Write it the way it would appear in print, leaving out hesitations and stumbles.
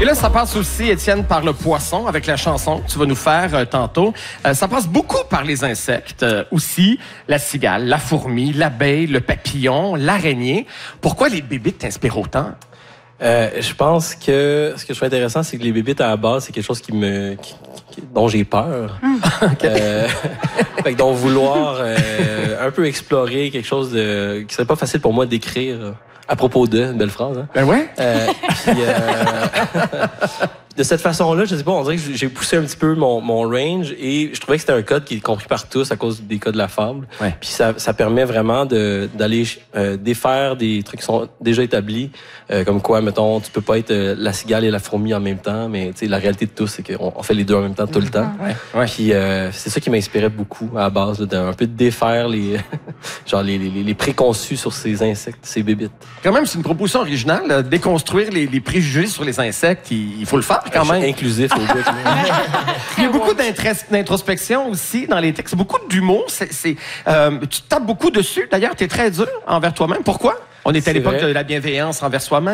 Et là, ça passe aussi, Étienne, par le poisson, avec la chanson que tu vas nous faire tantôt. Ça passe beaucoup par les insectes aussi. La cigale, la fourmi, l'abeille, le papillon, l'araignée. Pourquoi les bébites t'inspirent autant? Je pense que ce que je trouve intéressant, c'est que les bébites, à la base, c'est quelque chose dont j'ai peur. Fait que donc vouloir un peu explorer quelque chose qui serait pas facile pour moi d'écrire à propos de, belle phrase, hein? Ben ouais. Puis, de cette façon-là, je sais pas, on dirait que j'ai poussé un petit peu mon range et je trouvais que c'était un code qui est compris par tous à cause des codes de la fable. Ouais. Puis ça permet vraiment d'aller défaire des trucs qui sont déjà établis, comme quoi, mettons, tu peux pas être la cigale et la fourmi en même temps, mais tu sais, la réalité de tout, c'est qu'on fait les deux en même temps tout le temps. Ouais. Puis c'est ça qui m'inspirait beaucoup à la base, là, d'un peu défaire les les préconçus sur ces insectes, ces bébites. Quand même, c'est une proposition originale, déconstruire les préjugés sur les insectes. Il faut le faire quand même. Inclusif au bout. Il y a beaucoup d'introspection aussi dans les textes, beaucoup d'humour. Tu tapes beaucoup dessus. D'ailleurs, tu es très dur envers toi-même. Pourquoi? On est à l'époque de la bienveillance envers soi-même.